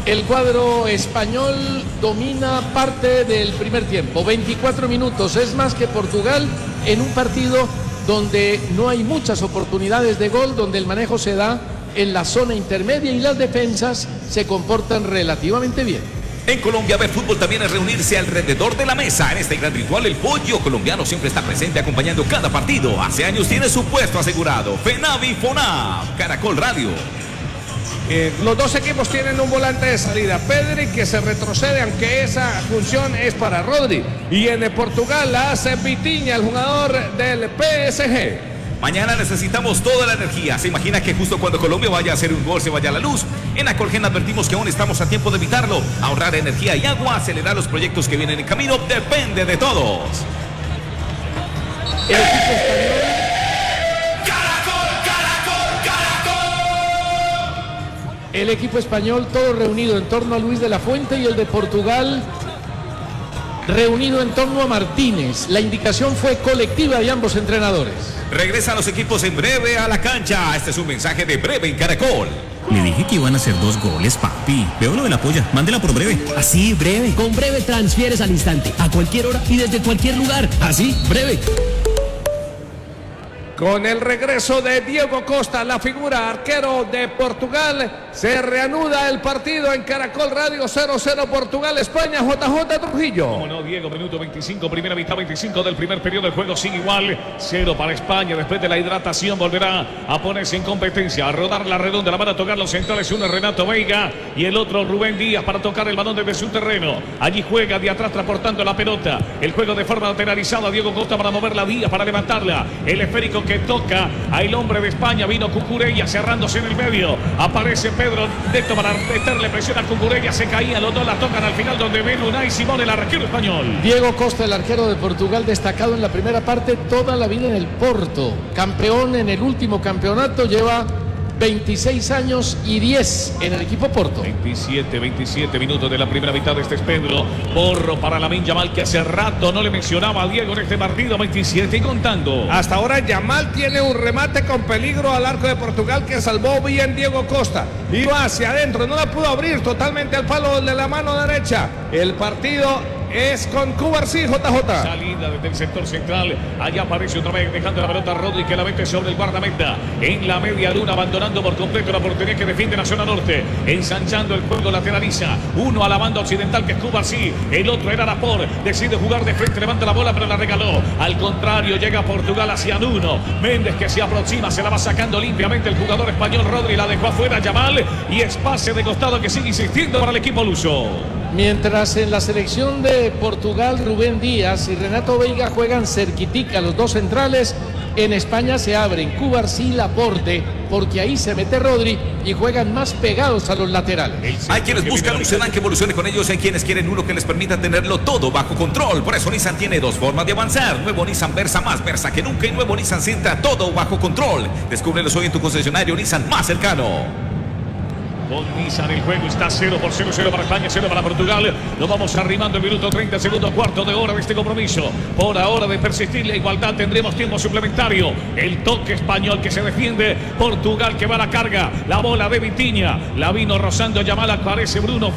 El cuadro español domina parte del primer tiempo, 24 minutos, es más que Portugal en un partido donde no hay muchas oportunidades de gol, donde el manejo se da en la zona intermedia y las defensas se comportan relativamente bien. En Colombia, ver fútbol también es reunirse alrededor de la mesa. En este gran ritual, el pollo colombiano siempre está presente acompañando cada partido. Hace años tiene su puesto asegurado. FENAVI FONAV, Caracol Radio. Los dos equipos tienen un volante de salida. Pedri, que se retrocede, aunque esa función es para Rodri. Y en Portugal la hace Vitinha, el jugador del PSG. Mañana necesitamos toda la energía. ¿Se imagina que justo cuando Colombia vaya a hacer un gol se vaya a la luz? En Acolgen advertimos que aún estamos a tiempo de evitarlo. Ahorrar energía y agua, acelerar los proyectos que vienen en camino, depende de todos. El equipo español. El equipo español todo reunido en torno a Luis de la Fuente y el de Portugal reunido en torno a Martínez. La indicación fue colectiva de ambos entrenadores. Regresan los equipos en breve a la cancha. Este es un mensaje de Breve en Caracol. Le dije que iban a hacer 2 goles, papi. Veo lo de la polla. Mándela por Breve. Así, Breve. Con Breve transfieres al instante, a cualquier hora y desde cualquier lugar. Así, Breve. Con el regreso de Diego Costa, la figura arquero de Portugal, se reanuda el partido en Caracol Radio. 0-0 Portugal, España. JJ Trujillo. Como no, Diego, minuto 25, primera mitad 25 del primer periodo. El juego sigue igual, 0 para España. Después de la hidratación volverá a ponerse en competencia, a rodar la redonda, la van a tocar los centrales. Uno es Renato Veiga y el otro Rubén Díaz para tocar el balón desde su terreno. Allí juega de atrás transportando la pelota. El juego de forma lateralizada, Diego Costa para mover la Díaz, para levantarla. El esférico que toca al hombre de España, vino Cucurella cerrándose en el medio. Aparece Pedro Neto para meterle presión a Cucurella, se caían los dos, la tocan al final donde ven Unai Simón, el arquero español. Diego Costa, el arquero de Portugal, destacado en la primera parte, toda la vida en el Porto. Campeón en el último campeonato, lleva 26 años y 10 en el equipo Porto. 27 minutos de la primera mitad. Este es Pedro Porro para Lamine Yamal, que hace rato no le mencionaba a Diego en este partido. 27 y contando. Hasta ahora Yamal tiene un remate con peligro al arco de Portugal que salvó bien Diego Costa. Iba hacia adentro, no la pudo abrir totalmente al palo de la mano derecha. El partido es con Cubarsí, JJ. Salida desde el sector central. Allá aparece otra vez dejando la pelota Rodri, que la mete sobre el guardameta. En la media luna, abandonando por completo la oportunidad que defiende la zona norte. Ensanchando el juego, lateraliza. Uno a la banda occidental, que es Cubarsí. El otro era Laporte. Decide jugar de frente, levanta la bola, pero la regaló. Al contrario, llega Portugal hacia Nuno Méndez, que se aproxima, se la va sacando limpiamente el jugador español. Rodri la dejó afuera, Yamal. Y es pase de costado que sigue insistiendo para el equipo luso. Mientras en la selección de Portugal, Rubén Díaz y Renato Veiga juegan cerquitica los dos centrales, en España se abren Cubarsí y Laporte, porque ahí se mete Rodri y juegan más pegados a los laterales. Hay quienes buscan un sedán que evolucione con ellos, hay quienes quieren uno que les permita tenerlo todo bajo control. Por eso Nissan tiene 2 formas de avanzar. Nuevo Nissan Versa, más Versa que nunca, y nuevo Nissan Sentra, todo bajo control. Descúbrelos hoy en tu concesionario Nissan más cercano. Con Nissan el juego está 0-0 para España, 0 para Portugal. Nos vamos arrimando el minuto 30, segundo cuarto de hora de este compromiso. Por ahora, de persistir la igualdad, tendremos tiempo suplementario. El toque español que se defiende. Portugal que va a la carga. La bola de Vitinha. La vino rozando Yamal, aparece Bruno.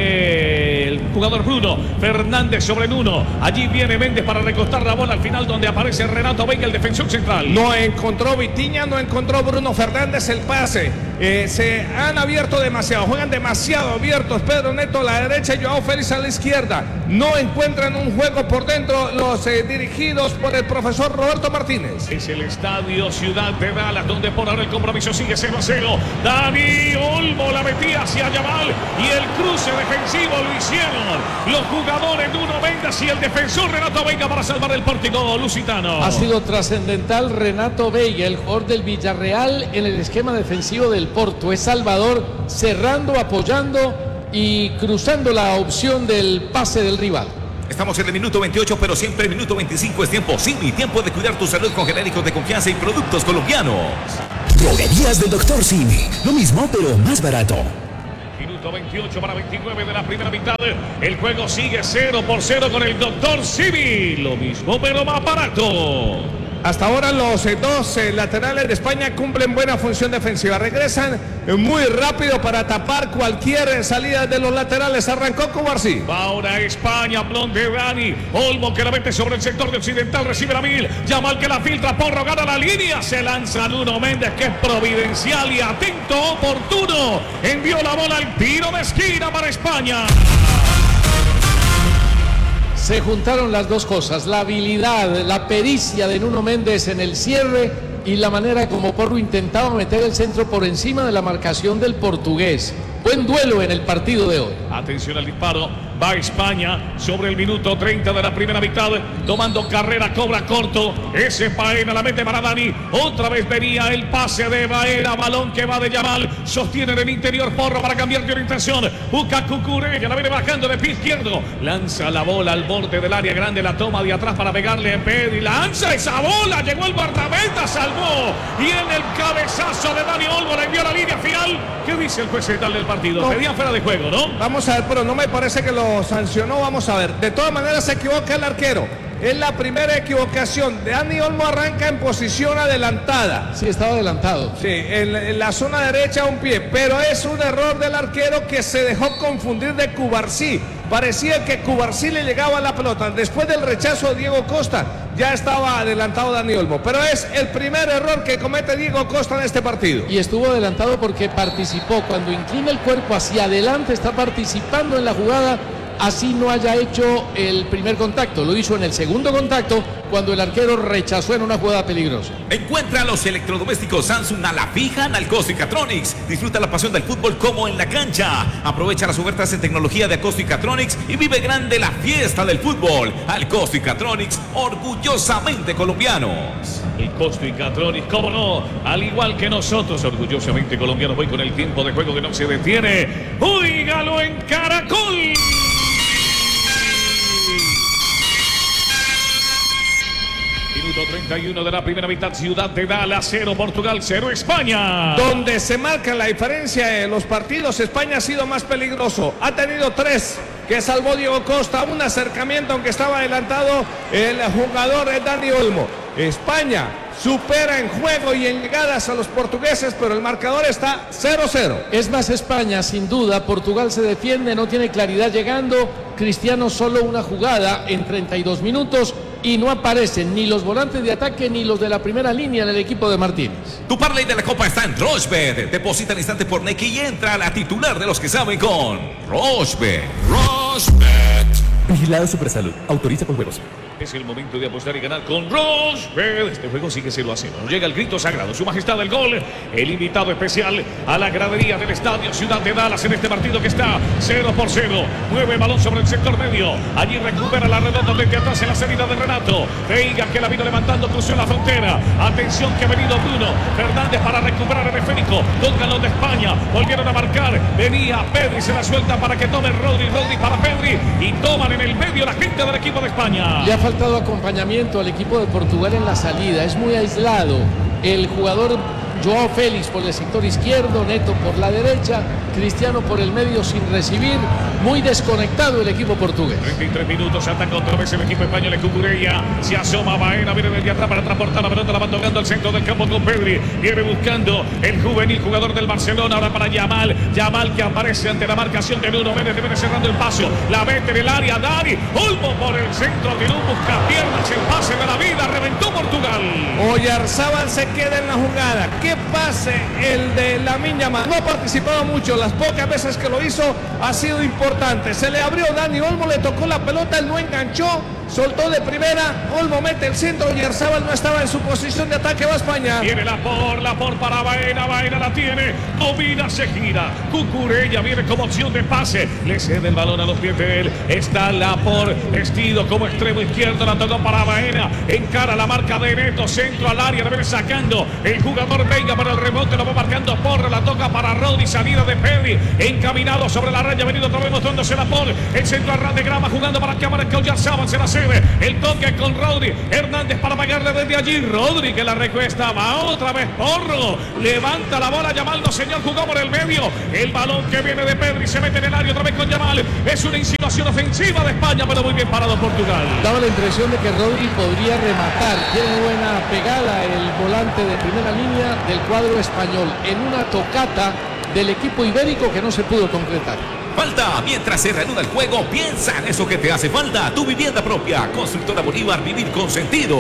El jugador Bruno Fernández sobre Nuno. Allí viene Méndez para recostar la bola al final, donde aparece Renato Veiga, el defensor central. No encontró Vitinha, no encontró Bruno Fernández el pase. Se han abierto demasiado, juegan demasiado abiertos. Pedro Neto a la derecha y Joao Félix a la izquierda. No encuentran un juego por dentro los dirigidos por el profesor Roberto Martínez. Es el estadio Ciudad de Dallas, donde por ahora el compromiso sigue 0-0. Dani Olmo la metía hacia Yamal y el cruce defensivo lo hicieron los jugadores Nuno Méndez y el defensor Renato Veiga para salvar el pórtico lusitano. Ha sido trascendental Renato Veiga, el jugador del Villarreal, en el esquema defensivo del Porto. Es Salvador cerrando, apoyando y cruzando la opción del pase del rival. Estamos en el minuto 28, pero siempre el minuto 25 es tiempo Simi, tiempo de cuidar tu salud con genéricos de confianza y productos colombianos. Droguerías del Dr. Simi, lo mismo pero más barato. Minuto 28 para 29 de la primera mitad. El juego sigue 0-0 con el Dr. Simi, lo mismo pero más barato. Hasta ahora los dos laterales de España cumplen buena función defensiva. Regresan muy rápido para tapar cualquier salida de los laterales. Arrancó Cubarsí. Va ahora España, blonde Dani Olmo que la mete sobre el sector de occidental, recibe la mil. Yamal que la filtra, Porro gana la línea. Se lanza Nuno Méndez que es providencial y atento, oportuno. Envió la bola al tiro de esquina para España. Se juntaron las dos cosas, la habilidad, la pericia de Nuno Méndez en el cierre y la manera como Porro intentaba meter el centro por encima de la marcación del portugués. Buen duelo en el partido de hoy. Atención al disparo, va España sobre el minuto 30 de la primera mitad, tomando carrera, cobra corto, ese Baena la mete para Dani, otra vez venía el pase de Baena, balón que va de Yamal, sostiene en el interior Porro para cambiar de orientación, busca Cucurella, la viene bajando de pie izquierdo, lanza la bola al borde del área grande, la toma de atrás para pegarle a Pedri, lanza esa bola, llegó el guardameta, salvó, y en el cabezazo de Dani Olmo le envió la línea final. ¿Qué dice el juez central del partido? No. Pedían fuera de juego, ¿no? Vamos a ver, pero no me parece que lo sancionó. Vamos a ver. De todas maneras se equivoca el arquero. Es la primera equivocación. Dani Olmo arranca en posición adelantada. Sí, estaba adelantado. Sí, en la zona derecha un pie. Pero es un error del arquero que se dejó confundir de Cubarsí. Parecía que Cubarsí le llegaba a la pelota. Después del rechazo de Diego Costa, ya estaba adelantado Dani Olmo. Pero es el primer error que comete Diego Costa en este partido. Y estuvo adelantado porque participó. Cuando inclina el cuerpo hacia adelante, está participando en la jugada. Así no haya hecho el primer contacto, lo hizo en el segundo contacto cuando el arquero rechazó en una jugada peligrosa. Encuentra los electrodomésticos Samsung a la fija en Alcosticatronics. Disfruta la pasión del fútbol como en la cancha. Aprovecha las ofertas en tecnología de Alcosticatronics y vive grande la fiesta del fútbol. Alcosticatronics, orgullosamente colombianos. El Alcosticatronics, cómo no, al igual que nosotros, orgullosamente colombianos. Voy con el tiempo de juego que no se detiene. ¡Óigalo en Caracol! Minuto 31 de la primera mitad, Ciudad de Dallas 0, Portugal 0, España. Donde se marca la diferencia en los partidos, España ha sido más peligroso. Ha tenido 3 que salvó Diego Costa, un acercamiento aunque estaba adelantado el jugador Dani Olmo. España supera en juego y en llegadas a los portugueses, pero el marcador está 0-0. Es más España, sin duda. Portugal se defiende, no tiene claridad llegando. Cristiano solo una jugada en 32 minutos y no aparecen ni los volantes de ataque ni los de la primera línea en el equipo de Martínez. Tu parlay de la Copa está en Rochebet. Deposita al instante por Nequi y entra a la titular de los que saben con Rochebet. Rochebet. Vigilado Supersalud. Autoriza con juegos. Es el momento de apostar y ganar con Rochebet. Este juego sigue 0-0. Nos llega el grito sagrado. Su majestad del gol. El invitado especial a la gradería del estadio Ciudad de Dallas en este partido que está 0-0. Mueve el balón sobre el sector medio. Allí recupera la redonda desde atrás en la salida de Renato. Veiga que la vino levantando, cruzó la frontera. Atención que ha venido Bruno Fernández para recuperar el esférico. Tocan los de España. Volvieron a marcar. Venía Pedri, se la suelta para que tome Rodri para Pedri. Y toman en el medio la gente del equipo de España. Le ha faltado acompañamiento al equipo de Portugal en la salida, es muy aislado. El jugador Joao Félix por el sector izquierdo, Neto por la derecha, Cristiano por el medio sin recibir, muy desconectado el equipo portugués. 33 minutos, ataca otra vez el equipo español en Cucurella, se asoma Baena, viene desde atrás para transportar la pelota, la va tocando al centro del campo con Pedri, viene buscando el juvenil jugador del Barcelona, ahora para Yamal que aparece ante la marcación de Nuno Méndez, viene cerrando el paso, la mete en el área, Dani Olmo por el centro, tiró un buscapiernas, el pase de la vida, reventó Portugal. Oyarzábal se queda en la jugada. ¿Qué pase el de Lamine Yamal? No ha participado mucho, las pocas veces que lo hizo ha sido importante. Se le abrió Dani Olmo, le tocó la pelota, él no enganchó, soltó de primera, Olmo mete el centro, Oyarzábal no estaba en su posición de ataque, va España. Viene la por para Baena la tiene, domina, se gira, Cucurella viene como opción de pase, le cede el balón a los pies de él, está por vestido como extremo izquierdo, la tocó para Baena, encara la marca de Neto, centro al área, le viene sacando el jugador Veiga para el rebote, lo va marcando Porro, la toca para Rodri, salida de Pedri, encaminado sobre la raya, venido otra vez mostrándose la por, el centro al ras de grama, jugando para que aparezca Oyarzábal, se la hacer el toque con Rodri. Hernández para pagarle desde allí. Rodri que la recuesta. Va otra vez Porro. Levanta la bola. Yamal, señor, jugó por el medio. El balón que viene de Pedri se mete en el área otra vez con Yamal. Es una insinuación ofensiva de España, pero muy bien parado Portugal. Daba la impresión de que Rodri podría rematar. Tiene buena pegada el volante de primera línea del cuadro español en una tocata del equipo ibérico que no se pudo concretar. Falta, mientras se reanuda el juego, piensa en eso que te hace falta. Tu vivienda propia. Constructora Bolívar, vivir con sentido.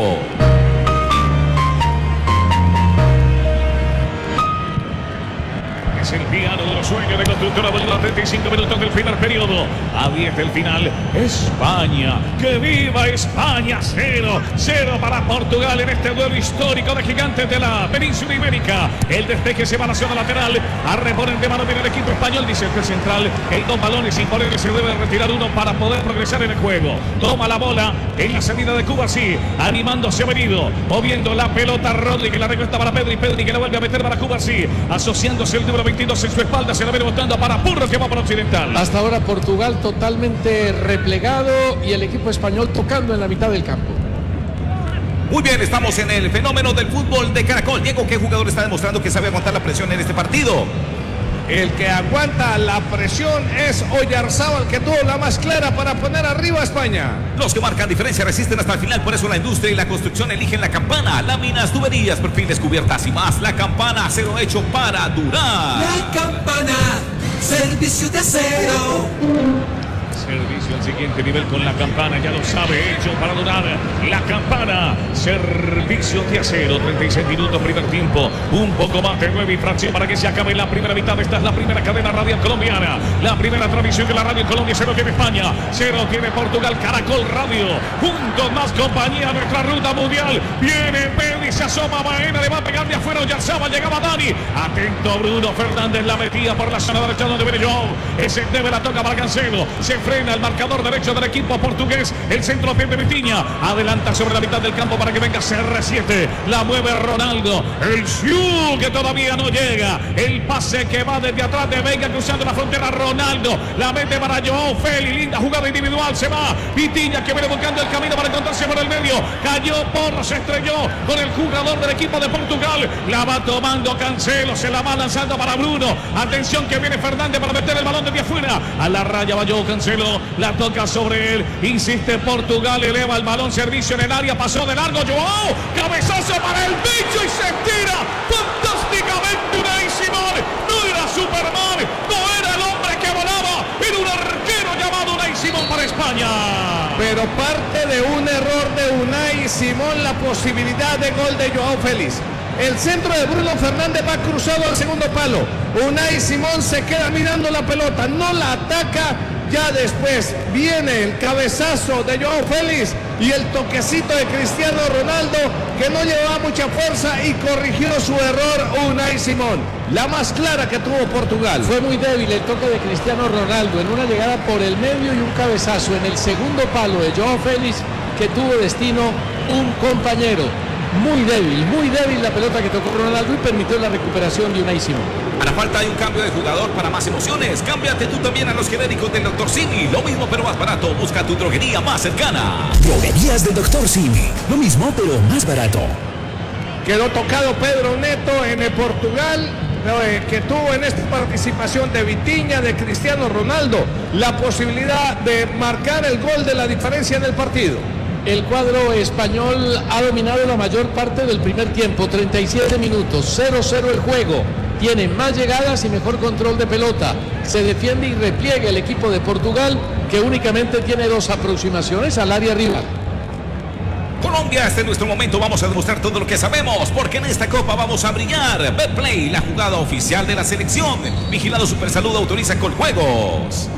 Es el piano de los sueños de Constructora Bolívar. 35 minutos del primer periodo. A 10 del final. España. ¡Que viva España! 0-0 para Portugal en este duelo histórico de gigantes de la península ibérica. El despeje se va a la zona lateral. A reponer de mano viene el equipo español. Dice el juez central. Hay dos balones y por ello se debe retirar uno para poder progresar en el juego. Toma la bola en la salida de Cuba, sí. Animándose ha venido. Moviendo la pelota Rodri que la recuesta para Pedri. Pedri que la vuelve a meter para Cuba, sí. Asociándose el número 22 en su espalda, se la viene botando para Purro que va para Occidental. Hasta ahora Portugal totalmente replegado y el equipo español tocando en la mitad del campo. Muy bien, estamos en el fenómeno del fútbol de Caracol. Diego, ¿qué jugador está demostrando que sabe aguantar la presión en este partido? El que aguanta la presión es Oyarzábal, que tuvo la más clara para poner arriba a España. Los que marcan diferencia resisten hasta el final, por eso la industria y la construcción eligen la Campana. Láminas, tuberías, perfiles, cubiertas y más. La Campana, acero hecho para durar. La Campana, servicio de acero. Servicio al siguiente nivel con la Campana, ya lo sabe, hecho para durar. La Campana, servicio de acero. 36 minutos, primer tiempo. Un poco más de 9 y fracción para que se acabe la primera mitad. Esta es la primera cadena radial colombiana. La primera transmisión de la radio en Colombia. 0 tiene España, 0 tiene Portugal. Caracol Radio, juntos más compañía, nuestra ruta mundial. Viene Pedri, se asoma Baena, le va a pegar de afuera Oyarzábal, llegaba Dani. Atento Bruno Fernández, la metía por la zona derecha donde viene João. Ese debe la toca para Cancelo. Se frena el marcador derecho del equipo portugués. El centro pie de Vitinha. Adelanta sobre la mitad del campo para que venga CR7. La mueve Ronaldo. El Siu que todavía no llega. El pase que va desde atrás de Veiga cruzando la frontera. Ronaldo la mete para João Félix. Linda jugada individual. Se va Vitinha que viene buscando el camino para encontrarse por el medio. Cayó Porro, se estrelló con el jugador del equipo de Portugal. La va tomando Cancelo. Se la va lanzando para Bruno. Atención que viene Fernández para meter el balón desde afuera. A la raya va João Cancelo. La toca sobre él. Insiste Portugal. Eleva el balón. Servicio en el área. Pasó de largo João. Cabezazo para el bicho y se tira fantásticamente Unai Simón. No era Superman. No era el hombre que volaba. Era un arquero llamado Unai Simón para España. Pero parte de un error de Unai Simón la posibilidad de gol de João Félix. El centro de Bruno Fernández va cruzado al segundo palo. Unai Simón se queda mirando la pelota, no la ataca. Ya después viene el cabezazo de João Félix y el toquecito de Cristiano Ronaldo, que no llevaba mucha fuerza y corrigió su error Unai Simón. La más clara que tuvo Portugal. Fue muy débil el toque de Cristiano Ronaldo en una llegada por el medio y un cabezazo en el segundo palo de João Félix, que tuvo destino un compañero. Muy débil la pelota que tocó Ronaldo y permitió la recuperación de Unai Simón. A la falta hay un cambio de jugador para más emociones. Cámbiate tú también a los genéricos del Dr. Simi. Lo mismo pero más barato. Busca tu droguería más cercana. Droguerías del Dr. Simi. Lo mismo pero más barato. Quedó tocado Pedro Neto en el Portugal, que tuvo en esta participación de Vitinha, de Cristiano Ronaldo, la posibilidad de marcar el gol de la diferencia en el partido. El cuadro español ha dominado la mayor parte del primer tiempo, 37 minutos, 0-0 el juego. Tiene más llegadas y mejor control de pelota. Se defiende y repliega el equipo de Portugal, que únicamente tiene 2 aproximaciones al área rival. Colombia, este es nuestro momento. Vamos a demostrar todo lo que sabemos, porque en esta copa vamos a brillar. Betplay, la jugada oficial de la selección. Vigilado Supersalud, autoriza Coljuegos.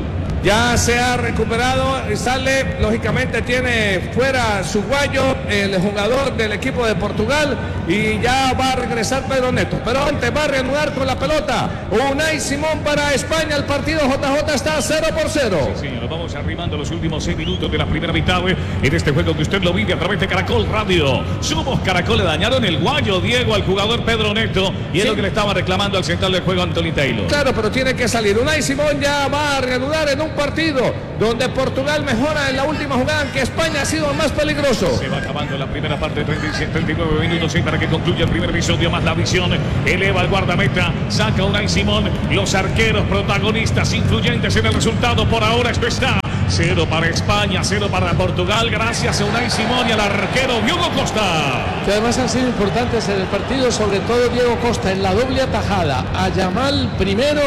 Ya se ha recuperado, sale, lógicamente tiene fuera su guayo, el jugador del equipo de Portugal, y ya va a regresar Pedro Neto. Pero antes va a reanudar con la pelota Unai Simón para España. El partido JJ está 0-0. Sí, señor, vamos arrimando los últimos 6 minutos de la primera mitad en este juego que usted lo vive a través de Caracol Radio. Somos Caracol, le dañaron el guayo, Diego, al jugador Pedro Neto, y es lo que le estaba reclamando al central del juego Anthony Taylor. Claro, pero tiene que salir. Unai Simón ya va a reanudar en un un partido donde Portugal mejora en la última jugada, aunque España ha sido más peligroso. Se va acabando la primera parte, 39 minutos para que concluya el primer episodio, más la visión. Eleva el guardameta, saca Unai Simón. Los arqueros protagonistas influyentes en el resultado. Por ahora esto está 0 para España, 0 para Portugal, gracias a Unai Simón y al arquero Diogo Costa. Que además han sido importantes en el partido, sobre todo Diego Costa en la doble atajada a Yamal primero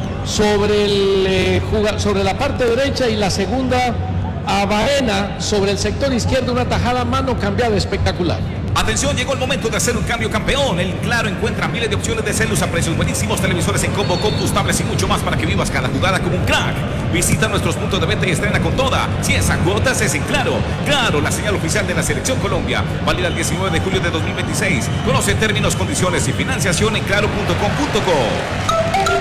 sobre la parte derecha, y la segunda a Baena sobre el sector izquierdo, una atajada mano cambiada espectacular. Atención, llegó el momento de hacer un cambio campeón. El Claro encuentra miles de opciones de celos a precios buenísimos, televisores en combo, compus, tablets y mucho más para que vivas cada jugada como un crack. Visita nuestros puntos de venta y estrena con toda. Si es a cuotas, es en Claro. Claro, la señal oficial de la Selección Colombia. Válida el 19 de julio de 2026. Conoce términos, condiciones y financiación en claro.com.co.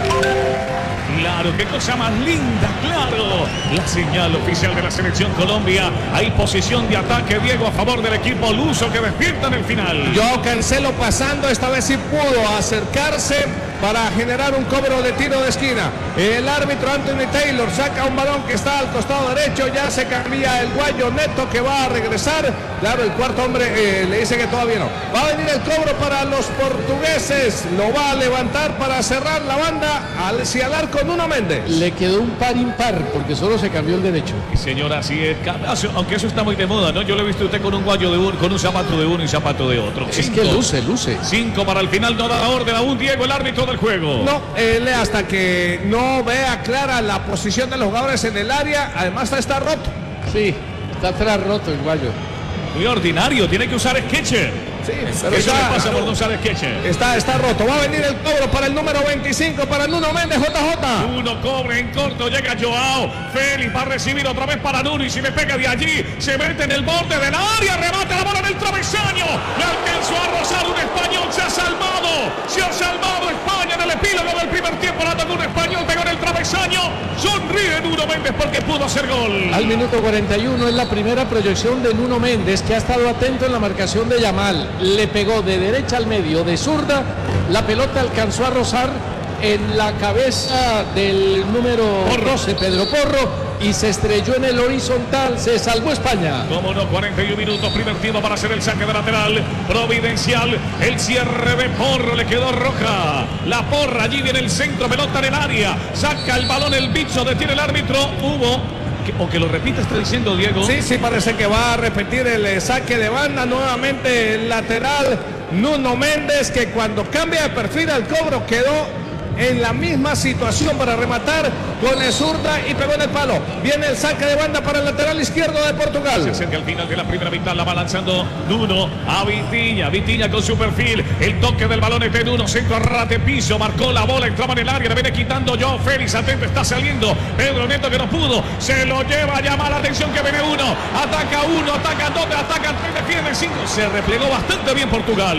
Claro, qué cosa más linda, Claro. La señal oficial de la Selección Colombia. Hay posición de ataque, Diego, a favor del equipo luso que despierta en el final. Joao Cancelo pasando, esta vez sí pudo acercarse para generar un cobro de tiro de esquina. El árbitro Anthony Taylor saca un balón que está al costado derecho, ya se cambia el guayo Neto, que va a regresar. Claro, el cuarto hombre le dice que todavía no. Va a venir el cobro para los portugueses, lo va a levantar para cerrar la banda hacia el arco Nuno Méndez. Le quedó un par impar porque solo se cambió el derecho. Señora, así es. Aunque eso está muy de moda, ¿no? Yo lo he visto usted con un guayo de uno, con un zapato de uno y zapato de otro. Es que luce. 5 para el final, no da orden aún, Diego, el árbitro del juego. No, él hasta que no vea clara la posición de los jugadores en el área, además está roto. Sí, está atrás roto el guayo. Muy ordinario, tiene que usar Sketcher. Sí, pero eso le pasa por no usar Sketcher. Está roto. Va a venir el cobro para el número 25, para Nuno Méndez, JJ. Uno cobre en corto, llega Joao. Félix va a recibir otra vez para Nuno, y si le pega de allí, se mete en el borde del área, remata la bola en el travesaño. Le alcanzó a rozar un español, se ha salvado España en el epílogo del primer tiempo. La tocó un español, pegó en el travesaño. Sonríe Nuno Méndez porque pudo hacer gol. Al minuto 41 es la primera proyección de Nuno Méndez, que ha estado atento en la marcación de Yamal. Le pegó de derecha al medio, de zurda. La pelota alcanzó a rozar en la cabeza del número 12, Pedro Porro, y se estrelló en el horizontal. Se salvó España. Cómo no, 41 minutos, primer tiempo para hacer el saque de lateral. Providencial, el cierre de Porro, le quedó roja. La porra, allí viene el centro, pelota en el área. Saca el balón el bicho, detiene el árbitro. O que lo repita, está diciendo Diego. Sí, parece que va a repetir el saque de banda. Nuevamente el lateral Nuno Méndez, que cuando cambia de perfil al cobro quedó en la misma situación para rematar con el zurda y pegó en el palo. Viene el saque de banda para el lateral izquierdo de Portugal. Se acerca al final de la primera mitad, la va lanzando Nuno a Vitinha con su perfil. El toque del balón es de Nuno, centro a ras de piso, marcó la bola, entraba en el área, le viene quitando Joao Félix, atento, está saliendo Pedro Neto, que no pudo, se lo lleva, llama la atención que viene uno, atacan dos, atacan tres, defienden cinco, se replegó bastante bien Portugal.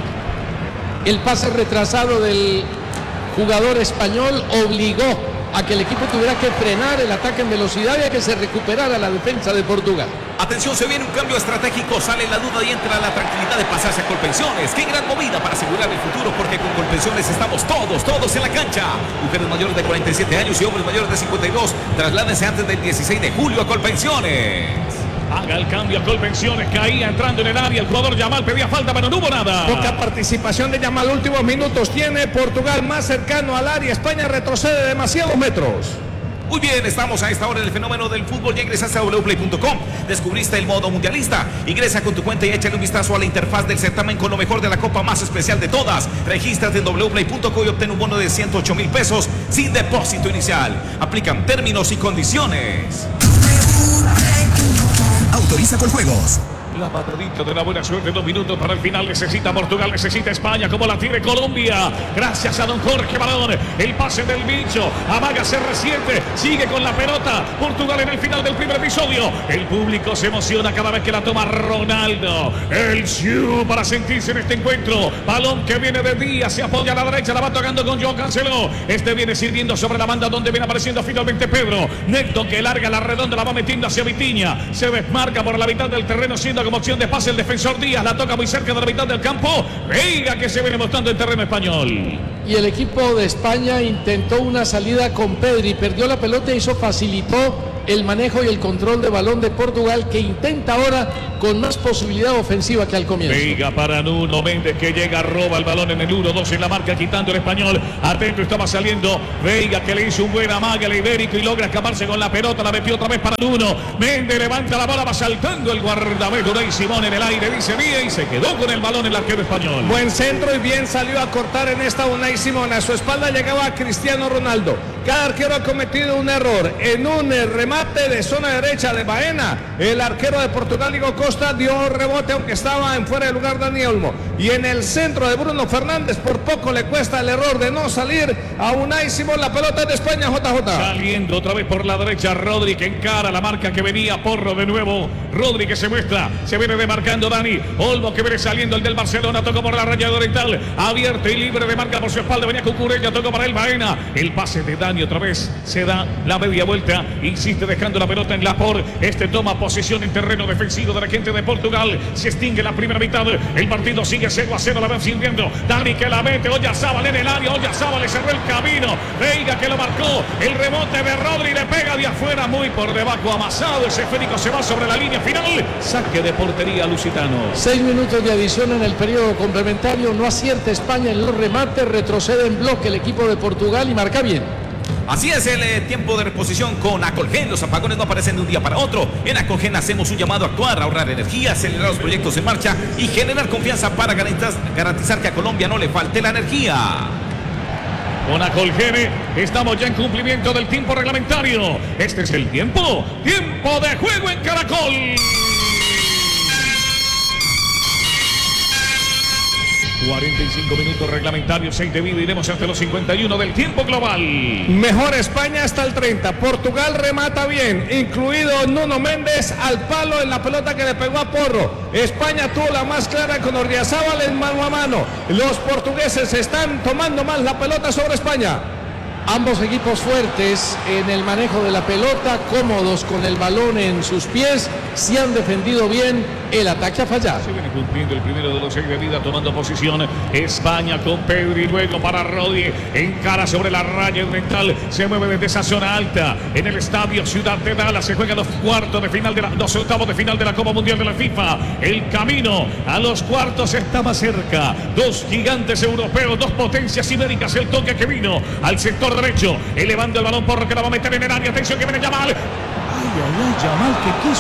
El pase retrasado del jugador español obligó a que el equipo tuviera que frenar el ataque en velocidad y a que se recuperara la defensa de Portugal. Atención, se viene un cambio estratégico, sale la duda y entra la tranquilidad de pasarse a Colpensiones. Qué gran movida para asegurar el futuro, porque con Colpensiones estamos todos en la cancha. Mujeres mayores de 47 años y hombres mayores de 52, trasládense antes del 16 de julio a Colpensiones. Haga el cambio a Colpensiones, caía entrando en el área, el jugador Yamal pedía falta, pero no hubo nada. Poca participación de Yamal, últimos minutos tiene Portugal más cercano al área, España retrocede demasiados metros. Muy bien, estamos a esta hora en el fenómeno del fútbol. Ya ingresaste a wplay.com, descubriste el modo mundialista. Ingresa con tu cuenta y échale un vistazo a la interfaz del certamen con lo mejor de la copa más especial de todas. Regístrate en wplay.co y obtén un bono de 108,000 pesos sin depósito inicial. Aplican términos y condiciones. Autoriza con juegos. La patadita de la buena suerte, 2 minutos para el final. Necesita Portugal, necesita España, como la tiene Colombia. Gracias a don Jorge Balón. El pase del bicho. Amaga, se resiente. Sigue con la pelota. Portugal en el final del primer episodio. El público se emociona cada vez que la toma Ronaldo. El Siu para sentirse en este encuentro. Balón que viene de Díaz. Se apoya a la derecha. La va tocando con Joao Cancelo. Este viene sirviendo sobre la banda donde viene apareciendo finalmente Pedro. Neto, que larga la redonda. La va metiendo hacia Vitinha. Se desmarca por la mitad del terreno, siendo como opción de pase el defensor Díaz, la toca muy cerca de la mitad del campo. Veiga, que se viene mostrando en terreno español. y el equipo de España intentó una salida con Pedri, perdió la pelota y eso facilitó el manejo y el control de balón de Portugal, que intenta ahora con más posibilidad ofensiva que al comienzo. Veiga para Nuno Méndez, que llega, roba el balón en el 1-2 en la marca, quitando el español. Atento, estaba saliendo Veiga, que le hizo un buen amague al ibérico y logra escaparse con la pelota, la metió otra vez para Nuno Méndez, levanta la bola, va saltando el guardameta Unai Simón en el aire, dice bien, y se quedó con el balón el arquero español. Buen centro y bien salió a cortar en esta Unai Simón. A su espalda llegaba Cristiano Ronaldo. Cada arquero ha cometido un error. En un remate de zona derecha de Baena, el arquero de Portugal, Diego Costa, dio rebote, aunque estaba en fuera de lugar Dani Olmo. Y en el centro de Bruno Fernández, por poco le cuesta el error de no salir a Unai Simón. La pelota es de España, JJ. Saliendo otra vez por la derecha, Rodri, que encara la marca que venía, Porro de nuevo. Rodri, que se muestra, se viene demarcando Dani Olmo, que viene saliendo, el del Barcelona, tocó por la raya oriental, abierto y libre de marca por su espalda, venía Cucurella, tocó para el Baena. El pase de Dani otra vez, se da la media vuelta, insiste dejando la pelota en la por. Este toma posición en terreno defensivo de la gente de Portugal. Se extingue la primera mitad. El partido sigue 0-0. La van sirviendo. Dani, que la mete. Oyarzabal en el área. Oyarzabal le cerró el camino. Veiga, que lo marcó. El rebote de Rodri, le pega de afuera, muy por debajo, amasado. Ese esférico se va sobre la línea final. Saque de portería lusitano. 6 minutos de adición en el periodo complementario. No acierta España en los remates. Retrocede en bloque el equipo de Portugal y marca bien. Así es el tiempo de reposición con Acolgen. Los apagones no aparecen de un día para otro. En Acolgen hacemos un llamado a actuar, ahorrar energía, acelerar los proyectos en marcha y generar confianza para garantizar que a Colombia no le falte la energía. Con Acolgen estamos ya en cumplimiento del tiempo reglamentario. Este es el tiempo de juego en Caracol. 45 minutos reglamentarios, 6 de vida, iremos hasta los 51 del tiempo global. Mejor España hasta el 30. Portugal remata bien, incluido Nuno Méndez al palo en la pelota que le pegó a Porro. España tuvo la más clara con Ordiazábal en mano a mano. Los portugueses están tomando más la pelota sobre España. Ambos equipos fuertes en el manejo de la pelota, cómodos con el balón en sus pies, se han defendido bien, el ataque ha fallado. Se viene cumpliendo el primero de los 6 de vida, tomando posición España con Pedri, luego para Rodri, encara sobre la raya oriental, se mueve desde esa zona alta, en el estadio Ciudad de Dallas, se juegan los octavos de final de la Copa Mundial de la FIFA. El camino a los cuartos está más cerca, dos gigantes europeos, dos potencias ibéricas, el toque que vino al sector derecho, elevando el balón, Porro, que la va a meter en el área, atención que viene Yamal. Yamal,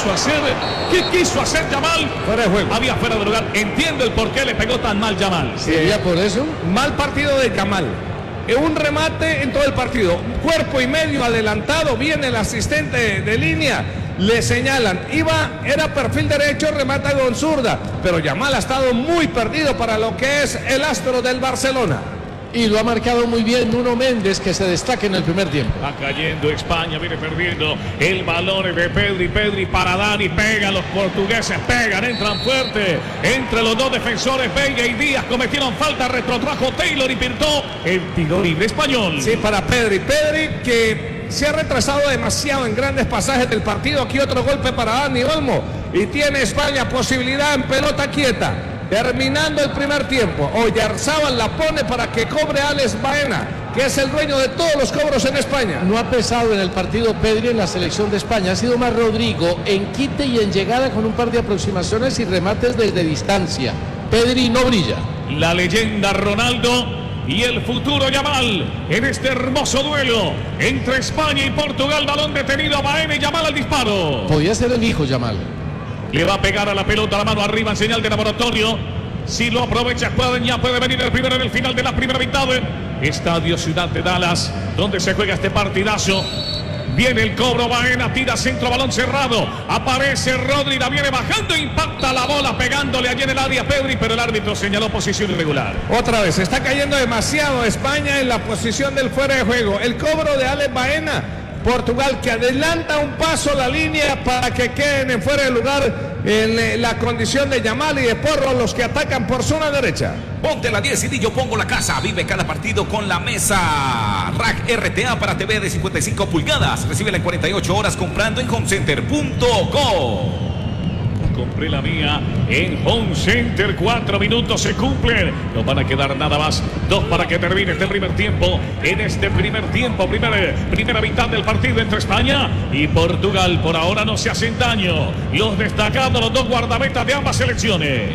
¿qué quiso hacer Yamal? Fuera de juego. Había fuera de lugar, entiendo el por qué le pegó tan mal Yamal. ¿Sería por eso? Mal partido de Yamal. Un remate en todo el partido, cuerpo y medio adelantado, viene el asistente de línea, le señalan, era perfil derecho, remata con zurda, pero Yamal ha estado muy perdido para lo que es el astro del Barcelona. Y lo ha marcado muy bien Nuno Méndez, que se destaca en el primer tiempo. Va cayendo España, viene perdiendo el balón de Pedri para Dani, pega, los portugueses pegan, entran fuerte, entre los dos defensores, Veiga y Díaz cometieron falta, retrotrajo Taylor y pintó el tiro libre español. Sí, para Pedri que se ha retrasado demasiado en grandes pasajes del partido. Aquí otro golpe para Dani Olmo y tiene España posibilidad en pelota quieta. Terminando el primer tiempo, Oyarzábal la pone para que cobre Alex Baena, que es el dueño de todos los cobros en España. No ha pesado en el partido Pedri en la selección de España, ha sido más Rodrigo en quite y en llegada con un par de aproximaciones y remates desde distancia. Pedri no brilla. La leyenda Ronaldo y el futuro Yamal en este hermoso duelo entre España y Portugal. Balón detenido a Baena y Yamal al disparo. Podía ser el hijo Yamal. Le va a pegar a la pelota, la mano arriba en señal de laboratorio. Si lo aprovecha, ya puede venir el primero en el final de la primera mitad. Estadio Ciudad de Dallas, donde se juega este partidazo. Viene el cobro, Baena tira centro, balón cerrado. Aparece Rodri, la viene bajando, impacta la bola pegándole allí en el área a Pedri, pero el árbitro señaló posición irregular. Otra vez, está cayendo demasiado España en la posición del fuera de juego. El cobro de Alex Baena. Portugal que adelanta un paso la línea para que queden en fuera de lugar en la condición de Yamal y de Porro, los que atacan por zona derecha. Ponte la 10 y yo pongo la casa. Vive cada partido con la mesa Rack RTA para TV de 55 pulgadas. Recíbela en 48 horas comprando en homecenter.co. compré la mía en Home Center. 4 minutos se cumplen. Nos van a quedar nada más 2 para que termine este primer tiempo. En este primer tiempo, primera mitad del partido entre España y Portugal. Por ahora no se hacen daño los destacados, los 2 guardametas de ambas selecciones.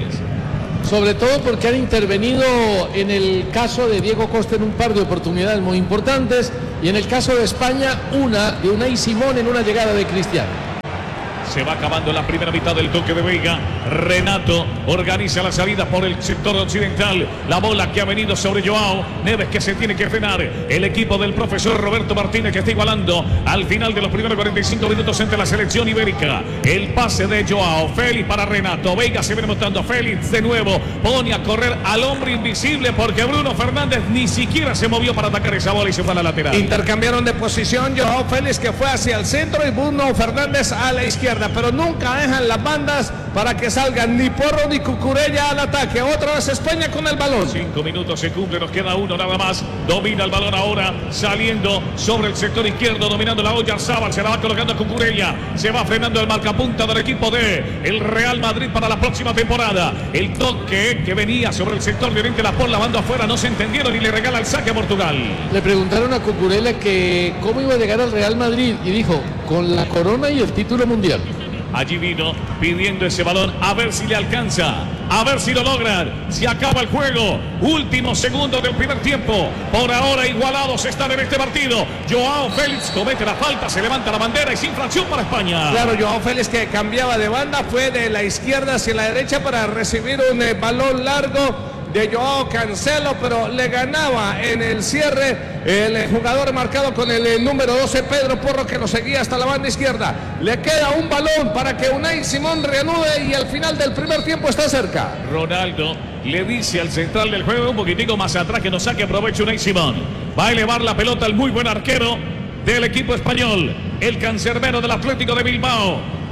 Sobre todo porque han intervenido en el caso de Diego Costa en un par de oportunidades muy importantes y en el caso de España una de Unai Simón en una llegada de Cristiano. Se va acabando la primera mitad del toque de Veiga. Renato organiza la salida por el sector occidental. La bola que ha venido sobre Joao Neves, que se tiene que frenar. El equipo del profesor Roberto Martínez, que está igualando al final de los primeros 45 minutos entre la selección ibérica. El pase de Joao Félix para Renato. Veiga se viene mostrando. Félix de nuevo pone a correr al hombre invisible, porque Bruno Fernández ni siquiera se movió para atacar esa bola y se fue a la lateral. Intercambiaron de posición. Joao Félix, que fue hacia el centro, y Bruno Fernández a la izquierda, pero nunca dejan las bandas para que salgan ni Porro ni Cucurella al ataque. Otra vez España con el balón. 5 minutos se cumple, nos queda 1 nada más. Domina el balón ahora, saliendo sobre el sector izquierdo, dominando la Oyarzábal, se la va colocando a Cucurella, se va frenando el marcapunta del equipo de el Real Madrid para la próxima temporada. El toque que venía sobre el sector de oriente, la por la banda afuera, no se entendieron y le regala el saque a Portugal. Le preguntaron a Cucurella que cómo iba a llegar al Real Madrid y dijo, con la corona y el título mundial. Allí vino pidiendo ese balón, a ver si le alcanza, a ver si lo logran. Se acaba el juego, últimos segundos del primer tiempo. Por ahora igualados están en este partido. Joao Félix comete la falta, se levanta la bandera y sin infracción para España. Claro, Joao Félix, que cambiaba de banda, fue de la izquierda hacia la derecha para recibir un balón largo de Joao Cancelo, pero le ganaba en el cierre el jugador marcado con el número 12, Pedro Porro, que lo seguía hasta la banda izquierda. Le queda un balón para que Unai Simón reanude y al final del primer tiempo está cerca. Ronaldo le dice al central del juego, un poquitico más atrás, que no saque provecho Unai Simón. Va a elevar la pelota el muy buen arquero del equipo español, el cancerbero del Atlético de Bilbao.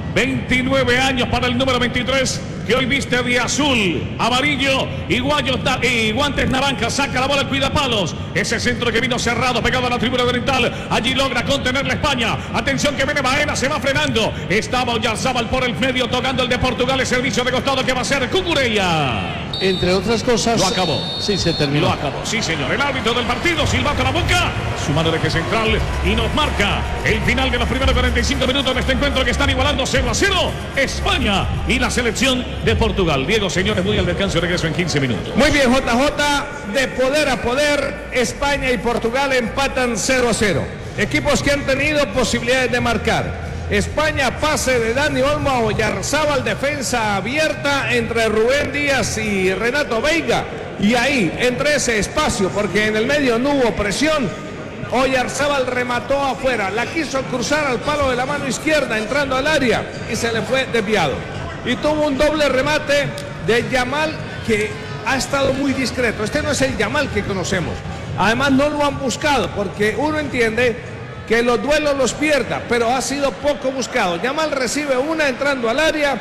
29 años para el número 23, que hoy viste de azul, amarillo y guantes naranjas. Saca la bola, cuida palos. Ese centro que vino cerrado, pegado a la tribuna oriental. Allí logra contener la España. Atención que viene Baena, se va frenando. Estaba Oyarzábal por el medio, tocando el de Portugal. El servicio de costado que va a ser Cucurella. Entre otras cosas... Lo acabó. Sí, se terminó. Lo acabó, sí señor. El árbitro del partido, silbato a la boca. Su mano de eje central y nos marca el final de los primeros 45 minutos de este encuentro, que están igualando 0-0 España y la selección de Portugal. Diego, señores, muy al descanso, regreso en 15 minutos. Muy bien, JJ, de poder a poder, España y Portugal empatan 0-0. Equipos que han tenido posibilidades de marcar. España, pase de Dani Olmo a Oyarzábal, defensa abierta entre Rubén Díaz y Renato Veiga. Y ahí, entre ese espacio, porque en el medio no hubo presión, Oyarzábal remató afuera, la quiso cruzar al palo de la mano izquierda, entrando al área, y se le fue desviado. Y tuvo un doble remate de Yamal, que ha estado muy discreto. Este no es el Yamal que conocemos. Además no lo han buscado, porque uno entiende que los duelos los pierda, pero ha sido poco buscado. Yamal recibe una entrando al área,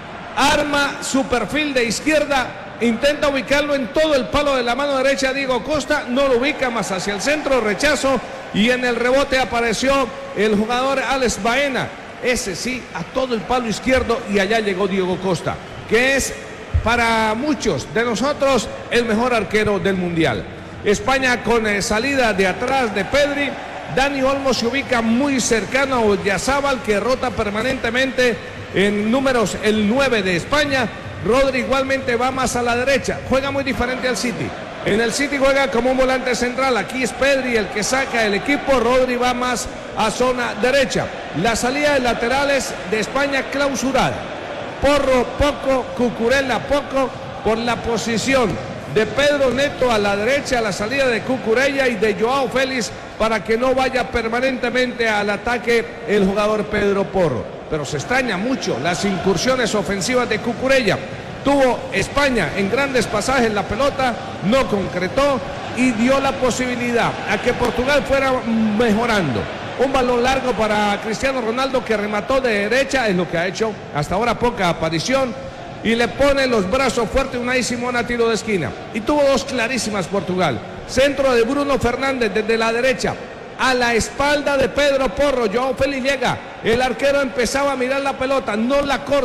arma su perfil de izquierda, intenta ubicarlo en todo el palo de la mano derecha. Diego Costa no lo ubica, más hacia el centro, rechazo, y en el rebote apareció el jugador Alex Baena. Ese sí, a todo el palo izquierdo, y allá llegó Diego Costa, que es para muchos de nosotros el mejor arquero del mundial. España con salida de atrás de Pedri. Dani Olmo se ubica muy cercano a Oyarzábal, que rota permanentemente en números el 9 de España. Rodri igualmente va más a la derecha, juega muy diferente al City. En el City juega como un volante central, aquí es Pedri el que saca el equipo. Rodri va más a zona derecha. La salida de laterales de España clausurada. Porro poco, Cucurella poco, por la posición de Pedro Neto a la derecha, la salida de Cucurella y de Joao Félix, para que no vaya permanentemente al ataque el jugador Pedro Porro. Pero se extraña mucho las incursiones ofensivas de Cucurella. Tuvo España en grandes pasajes la pelota, no concretó y dio la posibilidad a que Portugal fuera mejorando. Un balón largo para Cristiano Ronaldo, que remató de derecha, es lo que ha hecho hasta ahora, poca aparición, y le pone los brazos fuertes Unai Simón a tiro de esquina. Y tuvo dos clarísimas Portugal. Centro de Bruno Fernández desde la derecha, a la espalda de Pedro Porro. Joao Félix llega, el arquero empezaba a mirar la pelota, no la corta,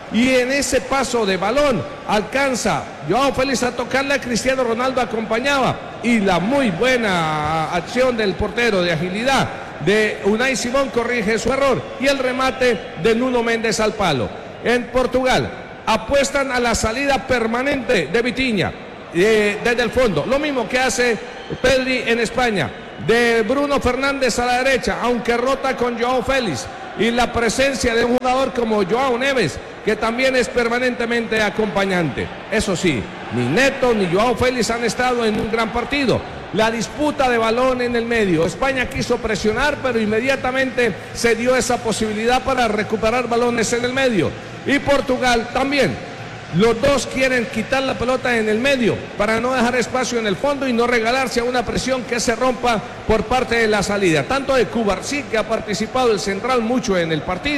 y en ese paso de balón alcanza Joao Félix a tocarle a Cristiano Ronaldo, acompañaba, y la muy buena acción del portero de agilidad de Unai Simón corrige su error, y el remate de Nuno Méndez al palo. En Portugal apuestan a la salida permanente de Vitinha desde el fondo, lo mismo que hace Pedri en España, de Bruno Fernández a la derecha, aunque rota con Joao Félix, y la presencia de un jugador como Joao Neves, que también es permanentemente acompañante. Eso sí, ni Neto ni Joao Félix han estado en un gran partido. La disputa de balón en el medio, España quiso presionar, pero inmediatamente se dio esa posibilidad para recuperar balones en el medio, y Portugal también. Los dos quieren quitar la pelota en el medio para no dejar espacio en el fondo y no regalarse a una presión que se rompa por parte de la salida, tanto de Cubarsí, que ha participado el central mucho en el partido.